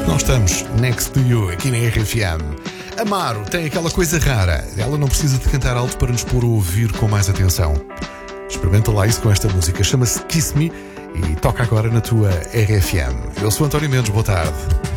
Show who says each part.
Speaker 1: Nós estamos next to you aqui na RFM. Amaro tem aquela coisa rara. Ela não precisa de cantar alto para nos pôr a ouvir com mais atenção. Experimenta lá isso com esta música. Chama-se Kiss Me e toca agora na tua RFM. Eu sou António Mendes, boa tarde.